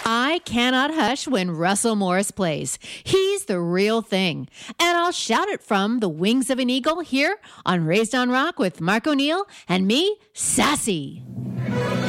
I cannot hush when Russell Morris plays. He's the real thing. And I'll shout it from the wings of an eagle here on Raised on Rock with Mark O'Neill and me, Sassy.